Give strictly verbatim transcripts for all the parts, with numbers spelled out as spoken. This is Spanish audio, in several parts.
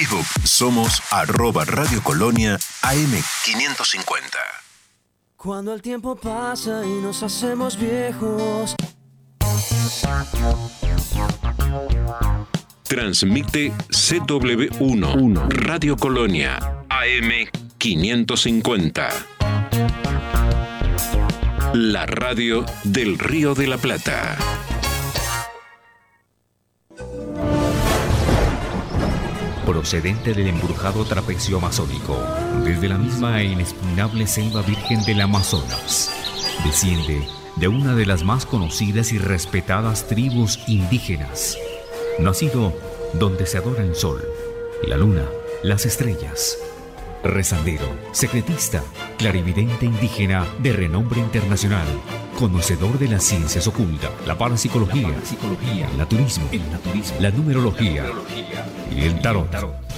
Facebook somos arroba Radio Colonia A M quinientos cincuenta. Cuando el tiempo pasa y nos hacemos viejos. Transmite C W uno, Radio Colonia A M quinientos cincuenta. La radio del Río de la Plata. Procedente del embrujado trapecio amazónico, desde la misma e inexpugnable selva virgen del Amazonas, desciende de una de las más conocidas y respetadas tribus indígenas, nacido donde se adora el sol, la luna, las estrellas. Rezandero, secretista, clarividente indígena de renombre internacional, conocedor de las ciencias ocultas, la parapsicología, la psicología, el naturismo, el naturismo, la numerología, numerología y el tarot.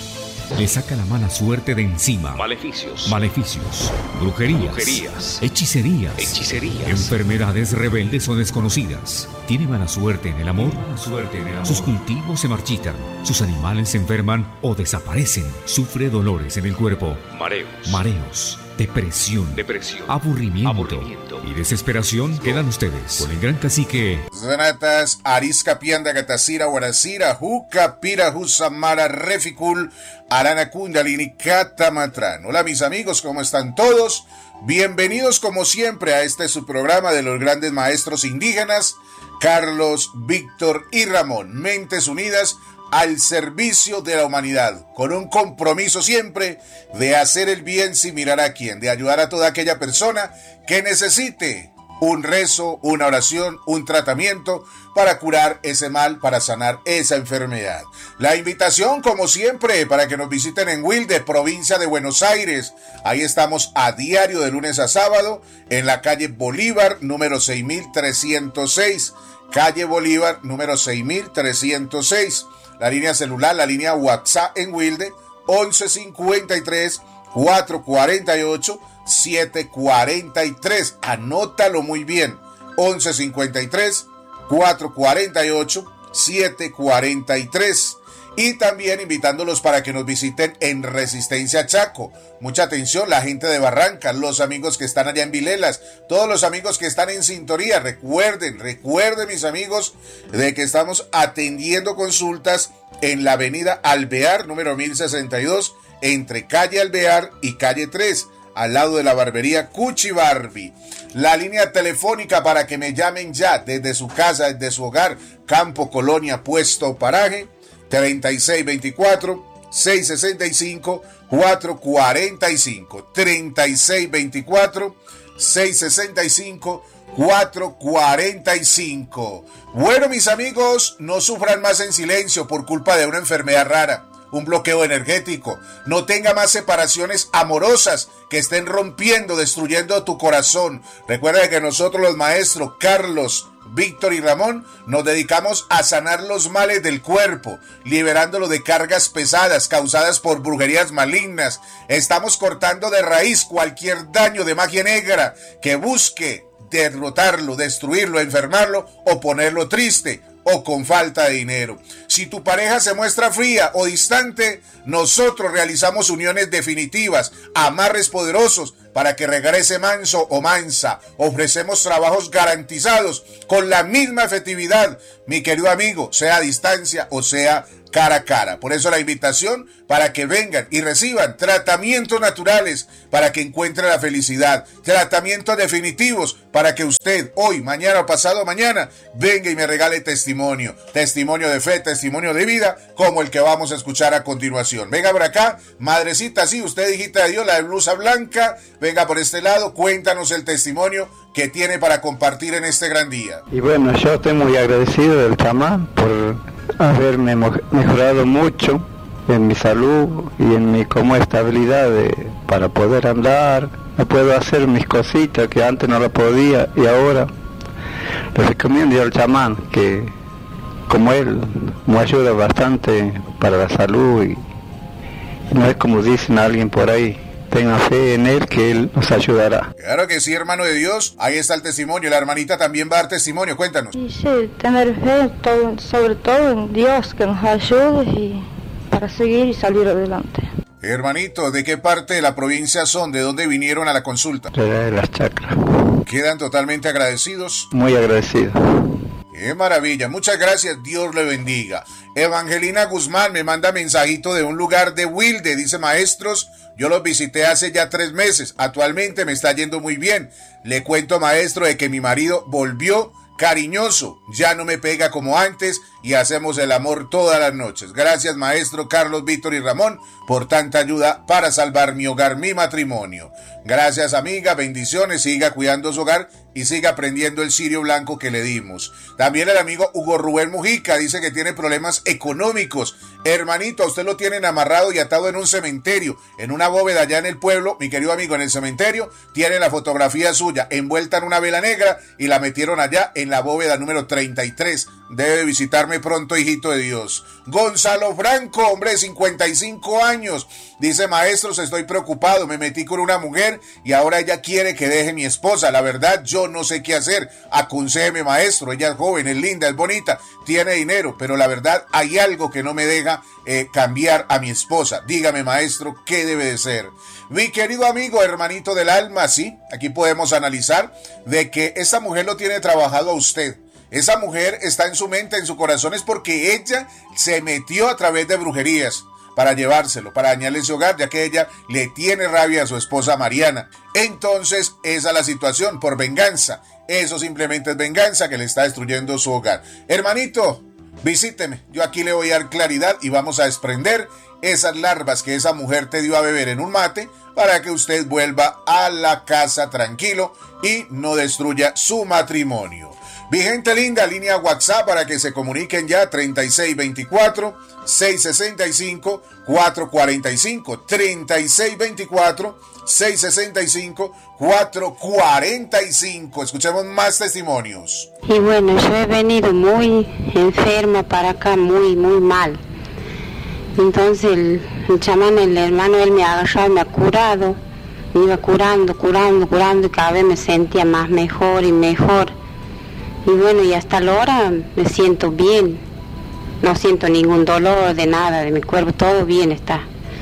Le saca la mala suerte de encima. Maleficios. Maleficios. Brujerías. Brujerías. Hechicerías. Hechicerías. Enfermedades rebeldes o desconocidas. Tiene mala suerte en el amor. Mala suerte en el amor. Sus cultivos se marchitan. Sus animales se enferman o desaparecen. Sufre dolores en el cuerpo. Mareos. Mareos. Depresión. Depresión. Aburrimiento. Aburrimiento. Y desesperación. Quedan ustedes con el gran cacique Zanatas, Arisca Pianda Gatacira, Guaracira, Juca, Pira, Jusamara, Reficul, Arana Kundalini, Catamatran. Hola mis amigos, ¿cómo están todos? Bienvenidos como siempre a este su programa de los grandes maestros indígenas, Carlos, Víctor y Ramón, mentes unidas al servicio de la humanidad, con un compromiso siempre de hacer el bien sin mirar a quién, de ayudar a toda aquella persona que necesite un rezo, una oración, un tratamiento para curar ese mal, para sanar esa enfermedad. La invitación, como siempre, para que nos visiten en Wilde, provincia de Buenos Aires. Ahí estamos a diario de lunes a sábado en la calle Bolívar, número seis mil trescientos seis. Calle Bolívar, número seis mil trescientos seis. La línea celular, la línea WhatsApp en Wilde, once cincuenta y tres, cuatrocientos cuarenta y ocho, setecientos cuarenta y tres. Anótalo muy bien. once cincuenta y tres, cuatrocientos cuarenta y ocho, setecientos cuarenta y tres. Y también invitándolos para que nos visiten en Resistencia Chaco. Mucha atención, la gente de Barranca, los amigos que están allá en Vilelas, todos los amigos que están en sintonía. Recuerden, recuerden mis amigos, de que estamos atendiendo consultas en la avenida Alvear, número mil sesenta y dos, entre calle Alvear y calle tres, al lado de la barbería Cuchi Barbie. La línea telefónica para que me llamen ya desde su casa, desde su hogar, campo, colonia, puesto, paraje, treinta y seis veinticuatro, seiscientos sesenta y cinco, cuatrocientos cuarenta y cinco. treinta y seis veinticuatro, seiscientos sesenta y cinco, cuatrocientos cuarenta y cinco. Bueno, mis amigos, no sufran más en silencio por culpa de una enfermedad rara, un bloqueo energético. No tenga más separaciones amorosas que estén rompiendo, destruyendo tu corazón. Recuerda que nosotros los maestros Carlos, Víctor y Ramón nos dedicamos a sanar los males del cuerpo, liberándolo de cargas pesadas causadas por brujerías malignas. Estamos cortando de raíz cualquier daño de magia negra que busque derrotarlo, destruirlo, enfermarlo o ponerlo triste o con falta de dinero. Si tu pareja se muestra fría o distante, nosotros realizamos uniones definitivas, amarres poderosos para que regrese manso o mansa. Ofrecemos trabajos garantizados con la misma efectividad, mi querido amigo, sea a distancia o sea cara a cara. Por eso la invitación para que vengan y reciban tratamientos naturales para que encuentre la felicidad, tratamientos definitivos para que usted hoy, mañana o pasado mañana venga y me regale testimonio, testimonio de fe, testimonio de vida, como el que vamos a escuchar a continuación. Venga por acá, madrecita, sí, usted hijita de Dios, la de blusa blanca, venga por este lado, cuéntanos el testimonio que tiene para compartir en este gran día. Y bueno, yo estoy muy agradecido del chamán por haberme mejorado mucho en mi salud y en mi como estabilidad de, para poder andar. No puedo hacer mis cositas que antes no lo podía y ahora le recomiendo al chamán que como él me ayuda bastante para la salud y, y no es como dicen a alguien por ahí. Tenga fe en Él, que Él nos ayudará. Claro que sí, hermano de Dios. Ahí está el testimonio. La hermanita también va a dar testimonio. Cuéntanos. Sí, sí, tener fe todo, sobre todo en Dios, que nos ayude y para seguir y salir adelante. Hermanito, ¿de qué parte de la provincia son? ¿De dónde vinieron a la consulta? De las chacras. ¿Quedan totalmente agradecidos? Muy agradecido. ¡Qué maravilla! Muchas gracias, Dios le bendiga. Evangelina Guzmán me manda mensajito de un lugar de Wilde, dice: maestros, yo los visité hace ya tres meses, actualmente me está yendo muy bien. Le cuento, maestro, de que mi marido volvió cariñoso, ya no me pega como antes y hacemos el amor todas las noches. Gracias, maestro Carlos, Víctor y Ramón, por tanta ayuda para salvar mi hogar, mi matrimonio. Gracias, amiga, bendiciones, siga cuidando su hogar y siga aprendiendo el cirio blanco que le dimos. También el amigo Hugo Rubén Mujica dice que tiene problemas económicos. Hermanito, a usted lo tienen amarrado y atado en un cementerio, en una bóveda allá en el pueblo. Mi querido amigo, en el cementerio tiene la fotografía suya envuelta en una vela negra y la metieron allá en la bóveda número treinta y tres. Debe visitarme pronto, hijito de Dios. Gonzalo Franco, hombre de cincuenta y cinco años, dice: maestros, estoy preocupado, me metí con una mujer y ahora ella quiere que deje mi esposa. La verdad, yo no sé qué hacer. Aconséjeme, maestro. Ella es joven, es linda, es bonita, tiene dinero, pero la verdad hay algo que no me deja eh, cambiar a mi esposa. Dígame, maestro, ¿qué debe de ser? Mi querido amigo, hermanito del alma, sí, aquí podemos analizar de que esa mujer lo tiene trabajado a usted. Esa mujer está en su mente, en su corazón, es porque ella se metió a través de brujerías para llevárselo, para dañarle ese hogar, ya que ella le tiene rabia a su esposa Mariana. Entonces, esa es la situación, por venganza. Eso simplemente es venganza que le está destruyendo su hogar. Hermanito, visíteme, yo aquí le voy a dar claridad y vamos a desprender esas larvas que esa mujer te dio a beber en un mate para que usted vuelva a la casa tranquilo y no destruya su matrimonio. Mi gente linda, línea WhatsApp para que se comuniquen ya: treinta y seis veinticuatro, seiscientos sesenta y cinco, cuatrocientos cuarenta y cinco, treinta y seis veinticuatro, seiscientos sesenta y cinco, cuatrocientos cuarenta y cinco. Escuchemos más testimonios. Y bueno, yo he venido muy enferma para acá, muy, muy mal. Entonces el, el chamán, el hermano, él me ha agarrado, me ha curado, me iba curando, curando, curando, y cada vez me sentía más mejor y mejor. Y bueno, y hasta la hora me siento bien, no siento ningún dolor de nada, de mi cuerpo, todo bien está.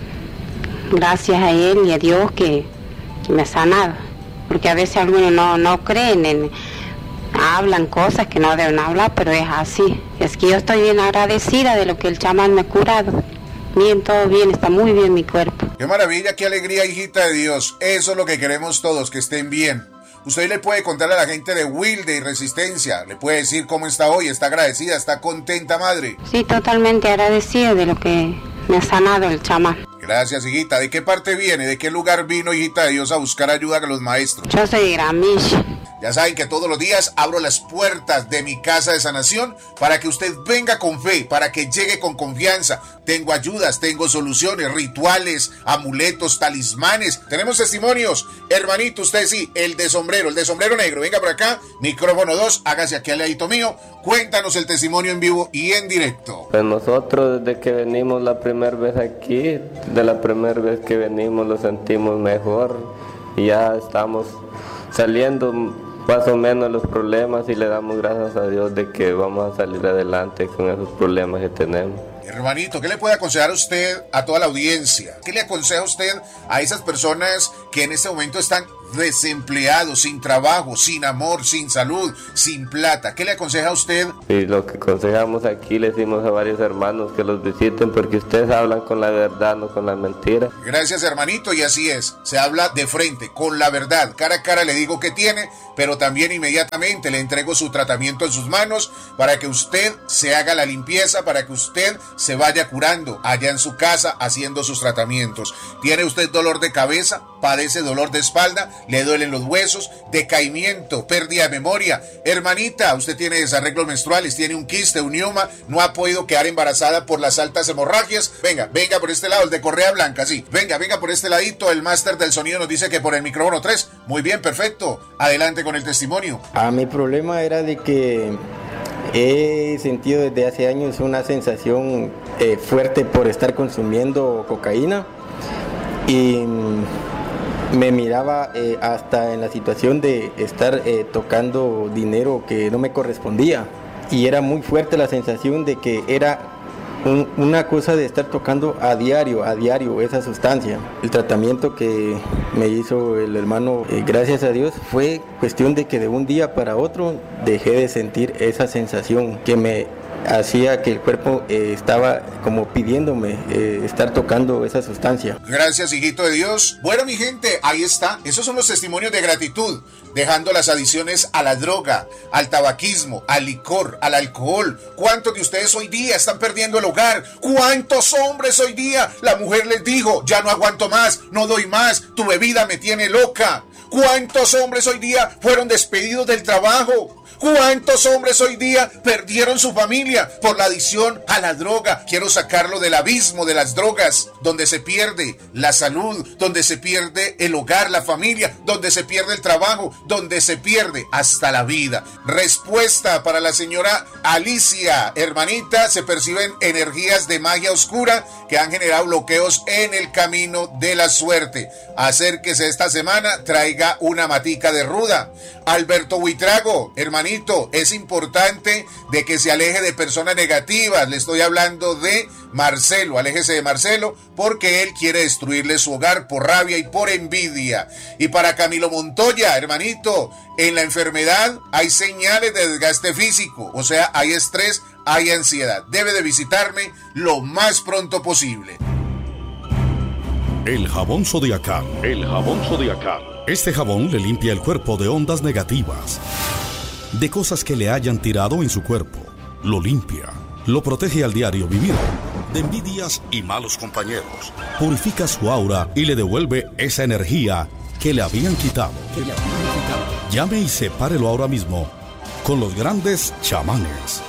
Gracias a él y a Dios que, que me ha sanado, porque a veces algunos no, no creen, en, hablan cosas que no deben hablar, pero es así. Es que yo estoy bien agradecida de lo que el chamán me ha curado. Bien, todo bien, está muy bien mi cuerpo. ¡Qué maravilla, qué alegría, hijita de Dios! Eso es lo que queremos todos, que estén bien. Usted le puede contar a la gente de Wilde y Resistencia, le puede decir cómo está hoy, está agradecida, está contenta, madre. Sí, totalmente agradecida de lo que me ha sanado el chamán. Gracias, hijita. ¿De qué parte viene? ¿De qué lugar vino, hijita de Dios, a buscar ayuda con los maestros? Yo soy de Gramilla. Ya saben que todos los días abro las puertas de mi casa de sanación para que usted venga con fe, para que llegue con confianza. Tengo ayudas, tengo soluciones, rituales, amuletos, talismanes. Tenemos testimonios. Hermanito, usted sí, el de sombrero, el de sombrero negro. Venga por acá, micrófono dos, hágase aquí al ladito mío. Cuéntanos el testimonio en vivo y en directo. Pues nosotros desde que venimos la primera vez aquí, de la primera vez que venimos lo sentimos mejor y ya estamos saliendo más o menos los problemas y le damos gracias a Dios de que vamos a salir adelante con esos problemas que tenemos. Hermanito, ¿qué le puede aconsejar a usted a toda la audiencia? ¿Qué le aconseja usted a esas personas que en este momento están desempleados, sin trabajo, sin amor, sin salud, sin plata? ¿Qué le aconseja a usted? Y lo que aconsejamos aquí, le decimos a varios hermanos que los visiten porque ustedes hablan con la verdad, no con la mentira. Gracias, hermanito, y así es. Se habla de frente, con la verdad. Cara a cara le digo que tiene, pero también inmediatamente le entrego su tratamiento en sus manos para que usted se haga la limpieza, para que usted se vaya curando allá en su casa haciendo sus tratamientos. ¿Tiene usted dolor de cabeza? ¿Padece dolor de espalda? ¿Le duelen los huesos? ¿Decaimiento? ¿Pérdida de memoria? Hermanita, usted tiene desarreglos menstruales, tiene un quiste, un mioma, no ha podido quedar embarazada por las altas hemorragias. Venga, venga por este lado, el de correa blanca, sí. Venga, venga por este ladito, el máster del sonido nos dice que por el micrófono tres. Muy bien, perfecto. Adelante con el testimonio. Ah, mi problema era de que he sentido desde hace años una sensación eh, fuerte por estar consumiendo cocaína y me miraba eh, hasta en la situación de estar eh, tocando dinero que no me correspondía y era muy fuerte la sensación de que era un, una cosa de estar tocando a diario, a diario esa sustancia. El tratamiento que me hizo el hermano, eh, gracias a Dios, fue cuestión de que de un día para otro dejé de sentir esa sensación que me hacía que el cuerpo eh, estaba como pidiéndome eh, estar tocando esa sustancia. Gracias, hijito de Dios. Bueno, mi gente, ahí está. Esos son los testimonios de gratitud, dejando las adicciones a la droga, al tabaquismo, al licor, al alcohol. ¿Cuántos de ustedes hoy día están perdiendo el hogar? ¿Cuántos hombres hoy día la mujer les dijo, ya no aguanto más, no doy más, tu bebida me tiene loca? ¿Cuántos hombres hoy día fueron despedidos del trabajo? ¿Cuántos hombres hoy día perdieron su familia por la adicción a la droga? Quiero sacarlo del abismo de las drogas, donde se pierde la salud, donde se pierde el hogar, la familia, donde se pierde el trabajo, donde se pierde hasta la vida. Respuesta para la señora Alicia. Hermanita, se perciben energías de magia oscura que han generado bloqueos en el camino de la suerte. Acérquese esta semana, traiga una matica de ruda. Alberto Huitrago, hermanito, es importante de que se aleje de personas negativas. Le estoy hablando de Marcelo, aléjese de Marcelo porque él quiere destruirle su hogar por rabia y por envidia. Y para Camilo Montoya, hermanito, en la enfermedad hay señales de desgaste físico, o sea, hay estrés, hay ansiedad. Debe de visitarme lo más pronto posible. El jabón Zodiacal. El jabón Zodiacal. Este jabón le limpia el cuerpo de ondas negativas, de cosas que le hayan tirado en su cuerpo. Lo limpia, lo protege al diario vivir, de envidias y malos compañeros. Purifica su aura y le devuelve esa energía que le habían quitado. Que le habían quitado. Llame y sepárelo ahora mismo con los grandes chamanes.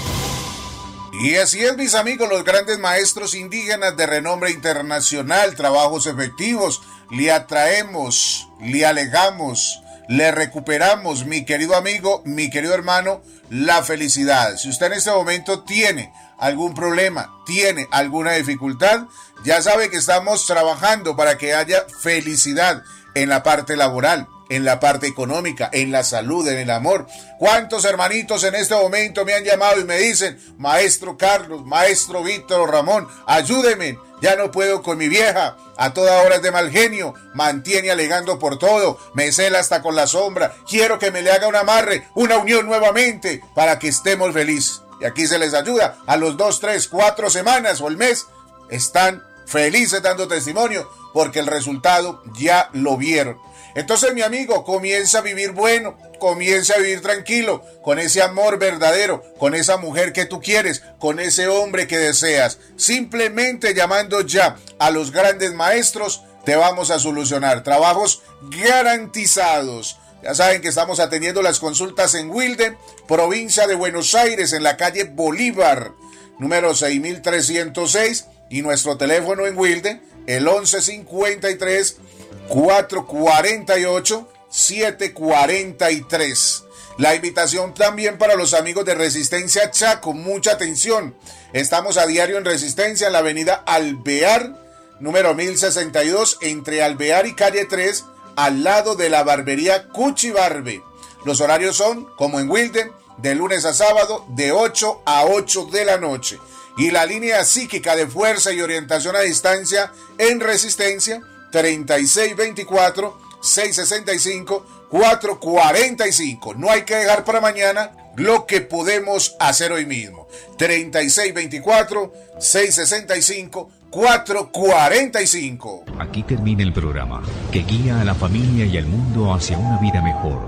Y así es, mis amigos, los grandes maestros indígenas de renombre internacional, trabajos efectivos, le atraemos, le alegamos, le recuperamos, mi querido amigo, mi querido hermano, la felicidad. Si usted en este momento tiene algún problema, tiene alguna dificultad, ya sabe que estamos trabajando para que haya felicidad en la parte laboral, en la parte económica, en la salud, en el amor. ¿Cuántos hermanitos en este momento me han llamado y me dicen, maestro Carlos, maestro Víctor Ramón, ayúdeme, ya no puedo con mi vieja, a toda hora es de mal genio, mantiene alegando por todo, me cela hasta con la sombra, quiero que me le haga un amarre, una unión nuevamente, para que estemos felices? Y aquí se les ayuda, a los dos, tres, cuatro semanas o el mes, están felices dando testimonio, porque el resultado ya lo vieron. Entonces, mi amigo, comienza a vivir bueno, comienza a vivir tranquilo, con ese amor verdadero, con esa mujer que tú quieres, con ese hombre que deseas. Simplemente llamando ya a los grandes maestros, te vamos a solucionar. Trabajos garantizados. Ya saben que estamos atendiendo las consultas en Wilde, provincia de Buenos Aires, en la calle Bolívar, número seis mil trescientos seis, y nuestro teléfono en Wilde, el once cincuenta y tres, cuatrocientos cuarenta y ocho, setecientos cuarenta y tres. La invitación también para los amigos de Resistencia Chaco, mucha atención. Estamos a diario en Resistencia en la avenida Alvear, número mil sesenta y dos, entre Alvear y calle tres, al lado de la barbería Cuchibarbe. Los horarios son, como en Wilde, de lunes a sábado, de ocho a ocho de la noche. Y la línea psíquica de fuerza y orientación a distancia en Resistencia, treinta y seis veinticuatro, seiscientos sesenta y cinco, cuatrocientos cuarenta y cinco. No hay que dejar para mañana lo que podemos hacer hoy mismo. treinta y seis veinticuatro, seiscientos sesenta y cinco, cuatrocientos cuarenta y cinco. Aquí termina el programa que guía a la familia y al mundo hacia una vida mejor.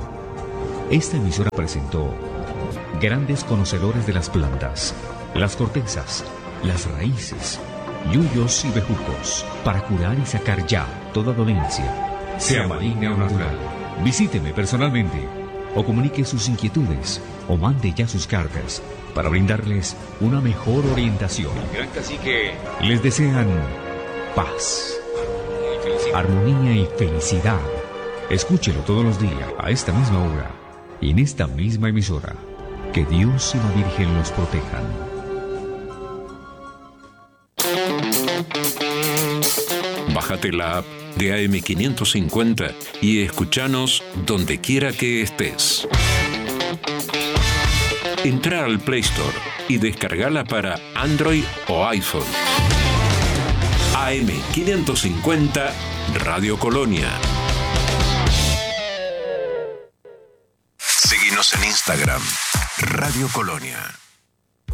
Esta emisora presentó grandes conocedores de las plantas, las cortezas, las raíces, yuyos y bejucos, para curar y sacar ya toda dolencia, sea maligna o natural. Visíteme personalmente o comunique sus inquietudes o mande ya sus cartas para brindarles una mejor orientación. Gran Cacique les desean paz, armonía y felicidad. Escúchelo todos los días a esta misma hora y en esta misma emisora. Que Dios y la Virgen los protejan. Bájate la app de A M quinientos cincuenta y escúchanos donde quiera que estés. Entra al Play Store y descargala para Android o iPhone. A M quinientos cincuenta Radio Colonia. Seguinos en Instagram, Radio Colonia.